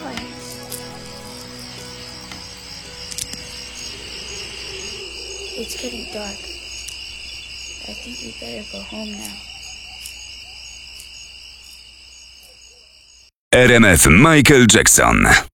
lights. It's getting dark. I think we better go home now. RMF Michael Jackson.